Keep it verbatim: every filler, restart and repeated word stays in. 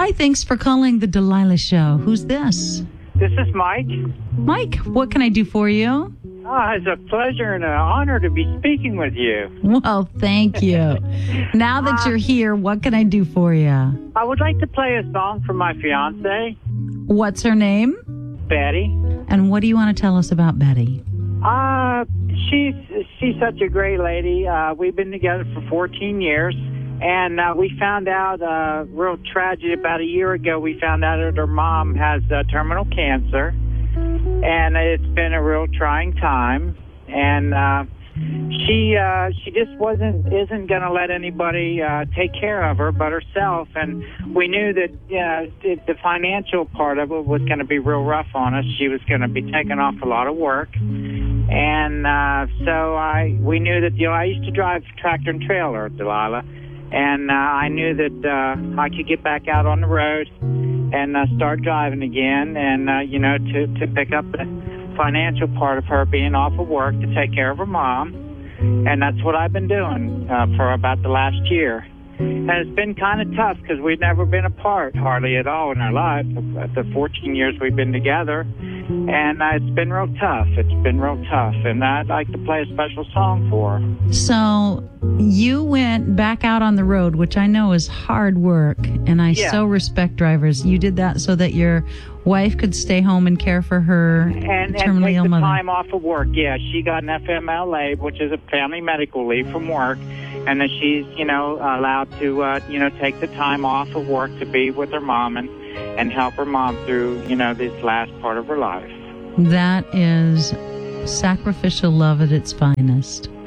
Hi, thanks for calling the Delilah Show. Who's this? This is Mike. Mike, what can I do for you? Oh, it's a pleasure and an honor to be speaking with you. Well, thank you. Now that you're here, what can I do for you? I would like to play a song for my fiance, What's her name? Betty. And what do you want to tell us about Betty? Uh, she's she's such a great lady. Uh, we've been together for fourteen years, and uh, we found out uh, real tragedy about a year ago. We found out that her mom has uh, terminal cancer, and it's been a real trying time. And uh, she uh, she just wasn't isn't going to let anybody uh, take care of her but herself. And we knew that uh, the, the financial part of it was going to be real rough on us. She was going to be taking off a lot of work. And uh, so I, we knew that, you know, I used to drive tractor and trailer, Delilah, and uh, I knew that uh, I could get back out on the road and uh, start driving again, and uh, you know, to to pick up the financial part of her being off of work to take care of her mom, and that's what I've been doing uh, for about the last year. And it's been kind of tough because we've never been apart hardly at all in our life, the fourteen years we've been together. And uh, it's been real tough. It's been real tough. And I'd like to play a special song for her. So you went back out on the road, which I know is hard work, and I Yeah. so respect drivers. You did that so that your wife could stay home and care for her And, and terminally take ill the mother. time off of work. Yeah, she got an F M L A, which is a family medical leave from work. And that she's, you know, allowed to, uh, you know, take the time off of work to be with her mom and, and help her mom through, you know, this last part of her life. That is sacrificial love at its finest.